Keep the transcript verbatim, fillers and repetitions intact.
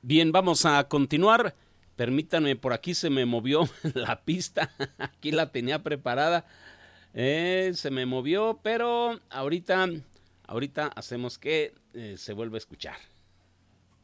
Bien, vamos a continuar. Permítanme, por aquí se me movió la pista. Aquí la tenía preparada. Eh, se me movió, pero ahorita, ahorita hacemos que eh, se vuelva a escuchar.